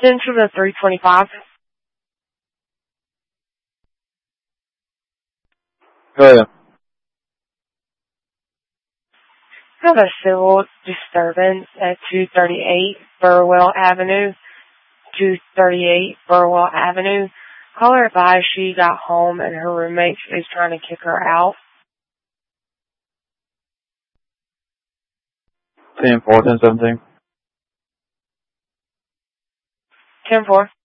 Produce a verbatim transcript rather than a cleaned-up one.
Central to three twenty-five. Go ahead. I have a civil disturbance at two thirty-eight Burwell Avenue. two thirty-eight Burwell Avenue. Caller advised she got home and her roommate is trying to kick her out. ten four, ten seventeen. ten four.